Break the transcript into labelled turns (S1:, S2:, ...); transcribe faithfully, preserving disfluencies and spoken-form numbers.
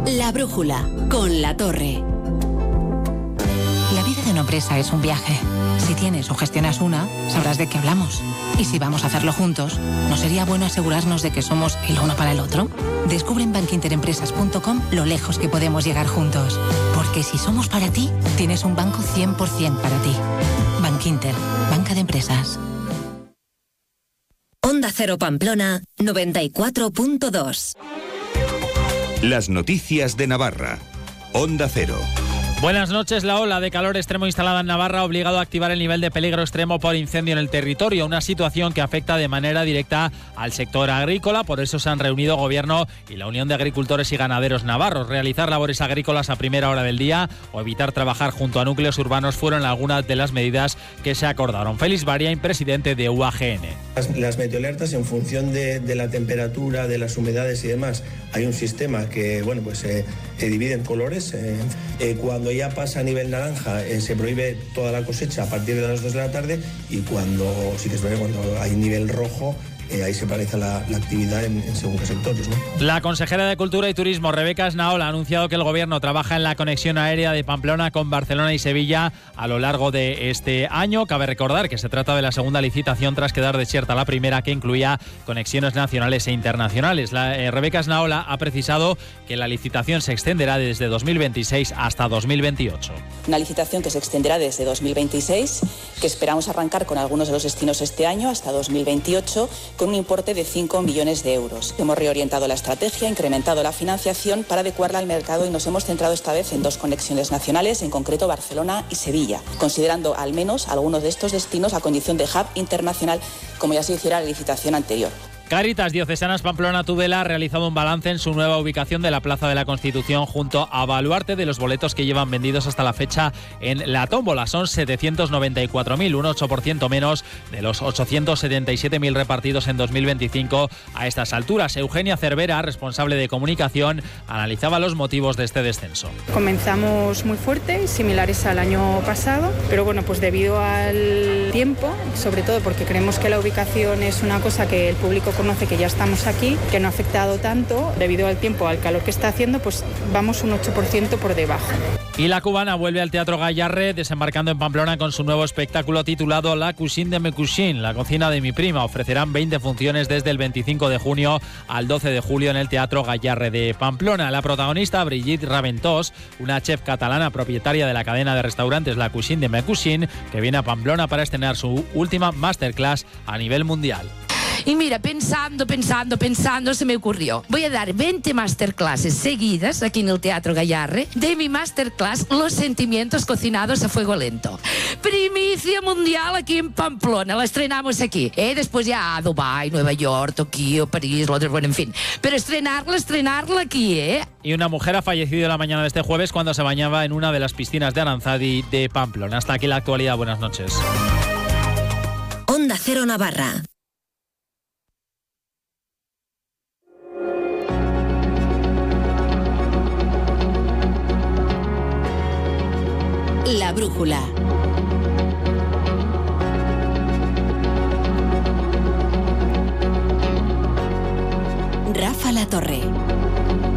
S1: La brújula, con La Torre.
S2: La vida de una empresa es un viaje. Si tienes o gestionas una, sabrás de qué hablamos. Y si vamos a hacerlo juntos, ¿no sería bueno asegurarnos de que somos el uno para el otro? Descubre en bankinter empresas punto com lo lejos que podemos llegar juntos. Porque si somos para ti, tienes un banco cien por ciento para ti. Bankinter, banca de empresas.
S1: Onda Cero Pamplona, noventa y cuatro punto dos.
S3: Las noticias de Navarra. Onda Cero.
S4: Buenas noches. La ola de calor extremo instalada en Navarra ha obligado a activar el nivel de peligro extremo por incendio en el territorio, una situación que afecta de manera directa al sector agrícola. Por eso se han reunido Gobierno y la Unión de Agricultores y Ganaderos Navarros. Realizar labores agrícolas a primera hora del día o evitar trabajar junto a núcleos urbanos fueron algunas de las medidas que se acordaron. Félix Bariain, presidente de U A G N.
S5: Las, las meteoalertas, en función de, de la temperatura, de las humedades y demás, hay un sistema que, bueno, pues eh, se divide en colores. Eh, eh, cuando ya pasa a nivel naranja, eh, se prohíbe toda la cosecha a partir de las dos de la tarde, y cuando sí que es verdad, cuando hay nivel rojo, Eh, ahí se paraliza la, la actividad en, en según qué sectores, ¿no?
S4: La consejera de Cultura y Turismo, Rebeca Esnaola, ha anunciado que el Gobierno trabaja en la conexión aérea de Pamplona con Barcelona y Sevilla a lo largo de este año. Cabe recordar que se trata de la segunda licitación tras quedar desierta la primera, que incluía conexiones nacionales e internacionales. La, eh, Rebeca Esnaola ha precisado que la licitación se extenderá desde dos mil veintiséis hasta dos mil veintiocho.
S6: Una licitación que se extenderá desde dos mil veintiséis, que esperamos arrancar con algunos de los destinos este año hasta dos mil veintiocho, con un importe de cinco millones de euros. Hemos reorientado la estrategia, incrementado la financiación para adecuarla al mercado y nos hemos centrado esta vez en dos conexiones nacionales, en concreto Barcelona y Sevilla, considerando al menos algunos de estos destinos a condición de hub internacional, como ya se hiciera en la licitación anterior.
S4: Cáritas Diocesanas Pamplona Tudela ha realizado un balance en su nueva ubicación de la Plaza de la Constitución junto a Baluarte de los boletos que llevan vendidos hasta la fecha en la tómbola. Son setecientos noventa y cuatro mil, un ocho por ciento menos de los ochocientos setenta y siete mil repartidos en dos mil veinticinco a estas alturas. Eugenia Cervera, responsable de comunicación, analizaba los motivos de este descenso.
S7: Comenzamos muy fuerte, similares al año pasado, pero bueno, pues debido al tiempo, sobre todo porque creemos que la ubicación es una cosa que el público conoce, que ya estamos aquí, que no ha afectado tanto, debido al tiempo, al calor que está haciendo, pues vamos un ocho por ciento por debajo.
S4: Y la cubana vuelve al Teatro Gayarre, desembarcando en Pamplona con su nuevo espectáculo titulado La Cuisine de me Cuisine, la cocina de mi prima. Ofrecerán veinte funciones desde el veinticinco de junio al doce de julio en el Teatro Gayarre de Pamplona. La protagonista, Brigitte Raventós, una chef catalana propietaria de la cadena de restaurantes La Cuisine de me Cuisine, que viene a Pamplona para estrenar su última masterclass a nivel mundial.
S8: Y mira, pensando, pensando, pensando, se me ocurrió. Voy a dar veinte masterclasses seguidas aquí en el Teatro Gayarre de mi masterclass Los sentimientos cocinados a fuego lento. Primicia mundial aquí en Pamplona, la estrenamos aquí. ¿eh? Después ya a Dubái, Nueva York, Tokio, París, Londres, bueno, en fin. Pero estrenarla, estrenarla aquí, ¿eh?
S4: Y una mujer ha fallecido la mañana de este jueves cuando se bañaba en una de las piscinas de Aranzadi de Pamplona. Hasta aquí la actualidad. Buenas noches.
S1: Onda Cero Navarra. La brújula. Rafa La Torre.